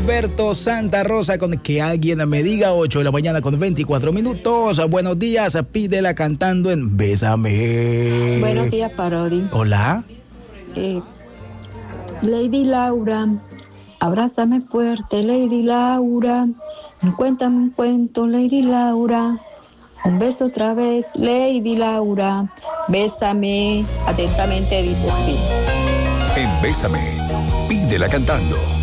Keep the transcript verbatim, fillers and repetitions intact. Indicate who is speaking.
Speaker 1: Gilberto Santa Rosa con Que Alguien Me Diga, ocho de la mañana con veinticuatro minutos. Buenos días, pídela cantando en Bésame.
Speaker 2: Buenos días, Parodi.
Speaker 1: Hola.
Speaker 2: Eh, Lady Laura, abrázame fuerte, Lady Laura. Cuéntame un cuento, Lady Laura. Un beso otra vez, Lady Laura. Bésame. Atentamente, Edith.
Speaker 3: En Bésame, pídela cantando.